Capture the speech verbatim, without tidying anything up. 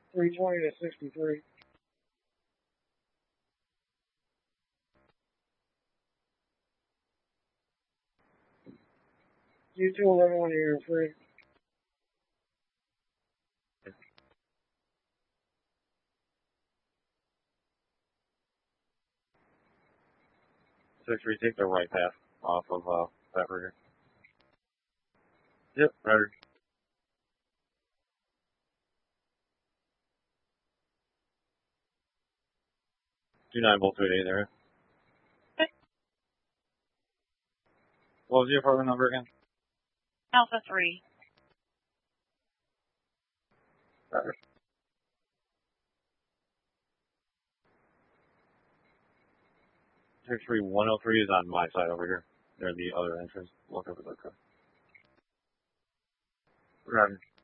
three twenty to sixty-three. U two eleven when you're free. six three, take the right path off of uh, that rigger. Yep, right. two nine Bolt two eight there. What was your apartment number again? Alpha three. Right. six three one oh three is on my side over here. Near the other entrance. Look over the car. Right.